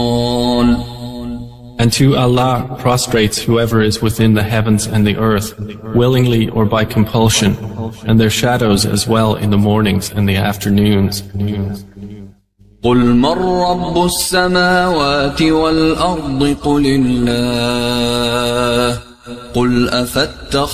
And to Allah prostrates whoever is within the heavens and the earth, willingly or by compulsion, and their shadows as well in the mornings and the afternoons. قل من رب السماوات والأرض قل الله قل أفتخذتم